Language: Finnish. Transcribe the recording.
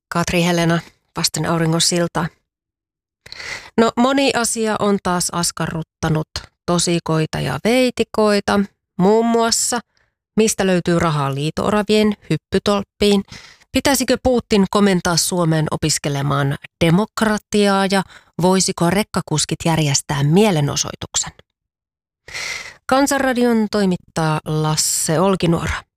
Katri Helena, vasten auringon siltaa. No moni asia on taas askarruttanut tosikoita ja veitikoita, muun muassa mistä löytyy rahaa liito-oravien hyppytolppiin, pitäisikö Putin komentaa Suomeen opiskelemaan demokratiaa ja voisiko rekkakuskit järjestää mielenosoituksen. Kansanradion toimittaa Lasse Olkinuora.